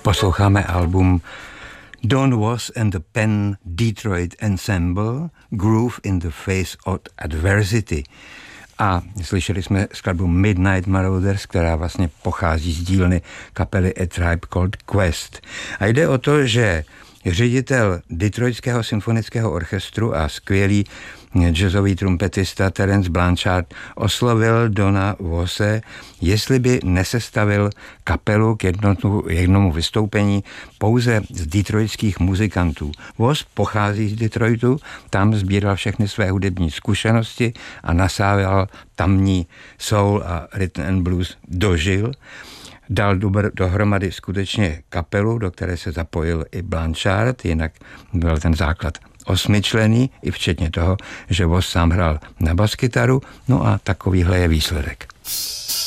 Posloucháme album Don Was and the Penn Detroit Ensemble Groove in the Face of Adversity. A slyšeli jsme skladbu Midnight Marauders, která vlastně pochází z dílny kapely A Tribe Called Quest. A jde o to, že ředitel Detroitského symfonického orchestru a skvělý jazzový trumpetista Terence Blanchard oslovil Dona Wase, jestli by nesestavil kapelu k jednomu vystoupení pouze z detroitských muzikantů. Was pochází z Detroitu, tam sbíral všechny své hudební zkušenosti a nasával tamní soul a rhythm and blues dožil. Dal dohromady skutečně kapelu, do které se zapojil i Blanchard, jinak byl ten základ 8členný, i včetně toho, že Was sám hrál na baskytaru, no a takovýhle je výsledek.